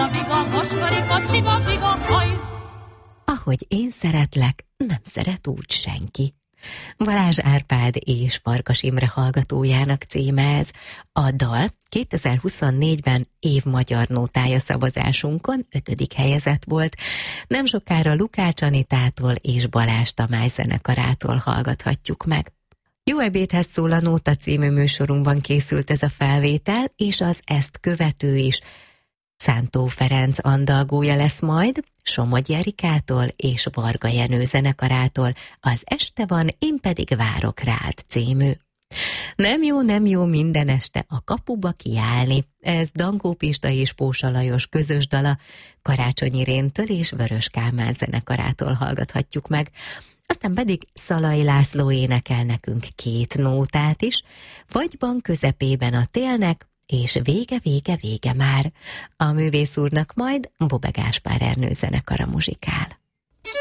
viga, vaskarika, csiga, viga, haj! Ahogy én szeretlek, nem szeret úgy senki. Balázs Árpád és Farkas Imre hallgatójának címe ez. A dal 2024-ben év magyar nótája szavazásunkon 5. helyezett volt. Nem sokára Lukács Anitától és Balázs Tamás zenekarától hallgathatjuk meg. Jó ebédhez szól a Nóta című műsorunkban készült ez a felvétel, és az ezt követő is. Szántó Ferenc andalgója lesz majd, Somogyi Erikától és Varga Jenő zenekarától, az Este van, én pedig várok rád című. Nem jó minden este a kapuba kiállni. Ez Dankó Pista és Pósa Lajos közös dala, Karácsonyi Réntől és Vörös Kálmán zenekarától hallgathatjuk meg. Aztán pedig Szalai László énekel nekünk 2 nótát is, Fagyban közepében a télnek, és vége már. A művész úrnak majd Bobbe Gáspár Ernő zenekara muzsikál.